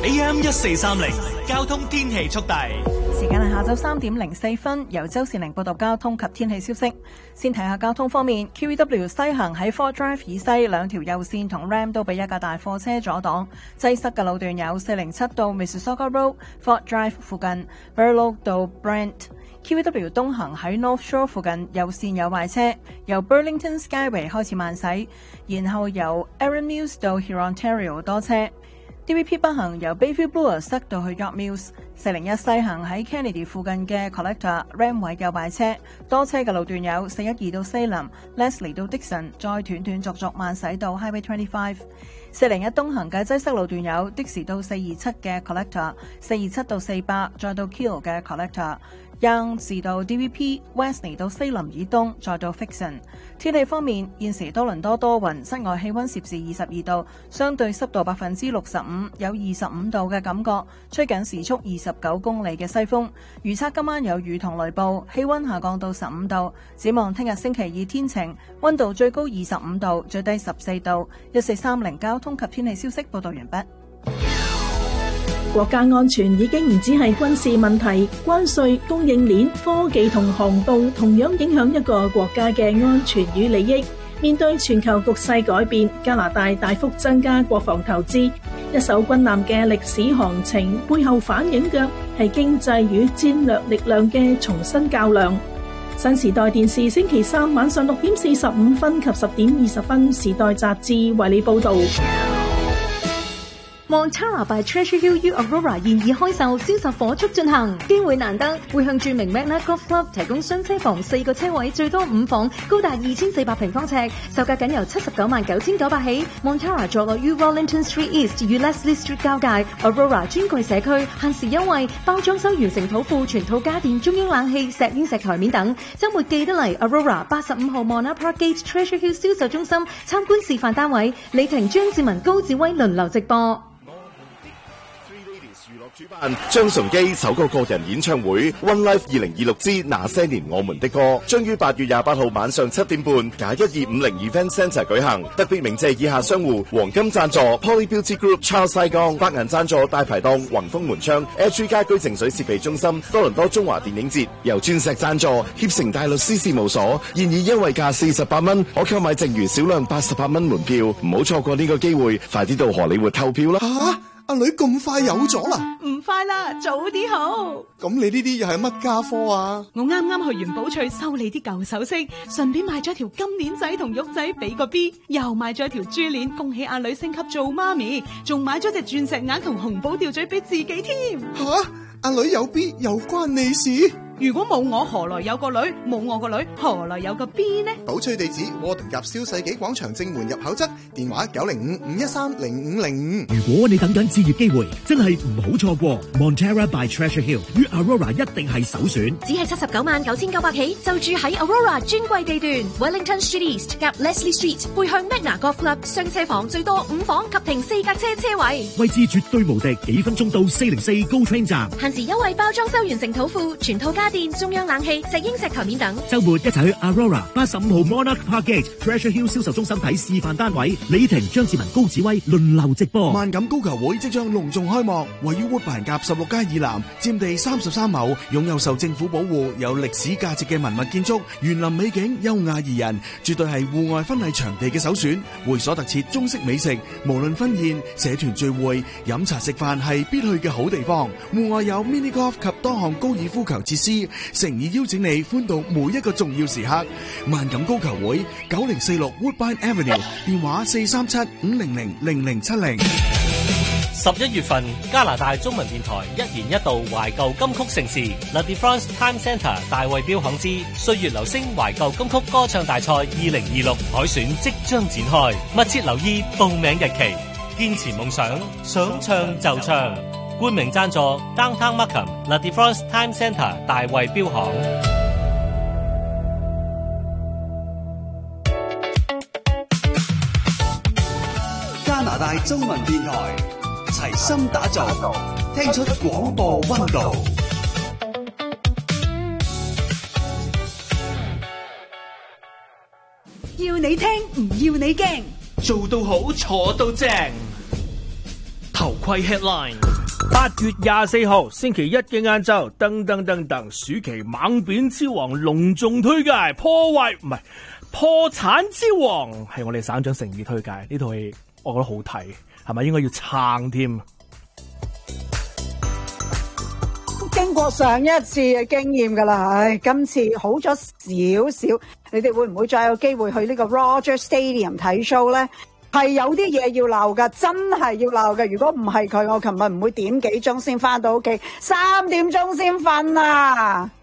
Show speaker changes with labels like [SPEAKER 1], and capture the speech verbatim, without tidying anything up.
[SPEAKER 1] A M 一四三零交通天氣速遞。
[SPEAKER 2] 時間係下晝三點零四分，由周善玲報道交通及天氣消息。先睇下交通方面 ，Q E W 西行喺 Fort Drive 以西兩條右線同 Ram 都被一架大貨車阻擋，擠塞嘅路段有四零七到 Mississauga Road、Fort Drive 附近 Burloak 到 Brent。Q E W 東行喺 North Shore 附近右線有壞車，由 Burlington Skyway 開始慢駛，然後由 Erin Mills 到 Hurontario 多車。D V P 北行由 Bayview Bloor 塞到去 York Mills， 四零一西行喺 Kennedy 附近嘅 Collector Ram 位有壞車，多車嘅路段有四一二到 Salem、Leslie 到 Dixon， 再斷斷續續慢駛到 Highway 二十五。四零一東行嘅擠塞路段有 Dixie 到四二七嘅 Collector， 四二七到四百，再到 Kiel 嘅 Collector。Young 至到 D V P、Wesley 到西林以東，再到 Fixon。天氣方面，現時多倫多多雲，室外氣溫攝氏二十二度，相對濕度百分之六十五，有二十五度嘅感覺，吹緊時速二十九公里嘅西風。預測今晚有雨同雷暴，氣溫下降到十五度。展望聽日星期二天晴，溫度最高二十五度，最低十四度。一四三零交通及天氣消息報道完畢。
[SPEAKER 3] 國家安全已經唔止係軍事問題，關稅、供應鏈、科技同航道同樣影響一個國家嘅安全與利益。面對全球局勢改變，加拿大大幅增加國防投資，一艘軍艦嘅歷史航程背後反映嘅係經濟與戰略力量嘅重新較量。新時代電視星期三晚上六點四十五分及十點二十分，時代雜誌為你報導。
[SPEAKER 4] Montara by Treasure Hill U Aurora 現已開售，銷售火速進行，機會難得，會向著名 Magna Golf Club 提供雙車房四個車位，最多五房，高達二千四百平方尺，售價僅由七十九萬九千九百起。Montara 坐落於 Rollington Street East 與 Leslie Street 交界 ，Aurora 專櫃社區，限時優惠，包裝修完成土庫，全套家電、中央冷氣、石英石台面等。週末記得嚟 Aurora 八十五號 Mona Park Gate Treasure Hill 銷售中心參觀示範單位，李婷、張志文、高志威輪流直播。
[SPEAKER 5] 主辦張崇基首個個人演唱會 One Life 二零二六之那些年我們的歌，將於八月廿八號晚上七點半，假一二五零 Event Centre 舉行。特別鳴謝以下商戶：黃金贊助 Poly Beauty Group Charles 西江，白銀贊助大排檔宏豐門窗 L G 家居淨水設備中心，多倫多中華電影節。由鑽石贊助協成大律師事務所，現已優惠價四十八蚊，可購買剩餘少量八十八蚊門票，唔好錯過呢個機會，快啲到荷里活購票啦！
[SPEAKER 6] 啊阿女咁快有咗啦？
[SPEAKER 7] 唔快啦，早啲好。
[SPEAKER 6] 咁你呢啲又係乜家科啊？
[SPEAKER 7] 我啱啱去完寶翠修理啲舊首飾，順便買咗條金鏈仔同玉仔俾個 B， 又買咗條珠鏈，恭喜阿女升級做媽咪，仲買咗隻鑽石眼同紅寶吊墜俾自己添。
[SPEAKER 6] 吓、啊，阿女有 B 又關你事？
[SPEAKER 7] 如果冇我，何來有個女？冇我個女，何來有個 B 呢？
[SPEAKER 6] 寶翠地址：窩頓夾蕭世紀廣場正門入口側，電話九零五五一三零五零五。
[SPEAKER 8] 如果你等緊置業機會，真係唔好錯過 Montara by Treasure Hill 與 Aurora 一定係首選。
[SPEAKER 9] 只係七十九萬九千九百起，就住喺 Aurora 專櫃地段 Wellington Street East 夾 Leslie Street， 背向 Magna Golf Club， 雙車房最多五房及停四架車車位，
[SPEAKER 8] 位置絕對無敵，幾分鐘到四零四 GO Train 站。
[SPEAKER 9] 限時優惠包裝修完成土庫，全套家電、中央冷氣、石英石台面等。
[SPEAKER 8] 週末一齊去 Aurora 八十五號 Monarch Park Gate Treasure Hill 銷售中心睇示範單位，李婷、張志文、高子威輪流直播。
[SPEAKER 6] 萬錦高球會即將隆重開幕，位於 Woodbine 夾十六街以南，佔地三十三畝，擁有受政府保護、有歷史價值嘅文物建築，園林美景優雅宜人，絕對係戶外婚禮場地嘅首選。會所特設中式美食，無論婚宴、社團聚會、飲茶食飯係必去嘅好地方。戶外有 mini golf 及多項高爾夫球設施，誠意邀請你歡度每一個重要時刻。萬錦高球會九零四六 Woodbine Avenue， 電話四三七五零零零零七零。
[SPEAKER 10] 十一月份，加拿大中文電台一年一度懷舊金曲盛事 La Defrance Time Centre 大衛標行之歲月流星懷舊金曲歌唱大賽二零二六海選即將展開，密切留意報名日期。堅持夢想，想唱就唱。冠名贊助 Downtown Markham La Defrance Time Centre 大衛標行。
[SPEAKER 11] 加拿大中文電台齊心打造，聽出廣播溫度。
[SPEAKER 7] 要你聽，唔要你驚，
[SPEAKER 1] 做到好，坐到正。
[SPEAKER 12] 頭盔 headline。八月廿四號星期一嘅晏晝，噔噔噔噔，暑期猛扁之王隆重推介，破壞唔係破產之王係我哋省長誠意推介呢套戲，我覺得好睇，係咪應該要撐添？
[SPEAKER 13] 經過上一次嘅經驗㗎啦，唉，今次好咗少少，你哋會唔會再有機會去呢個 Roger Stadium 睇 show 咧？係有啲嘢要鬧㗎，真係要鬧㗎。如果唔係佢，我琴日唔會點幾鐘先返到屋企，三點鐘先瞓啊！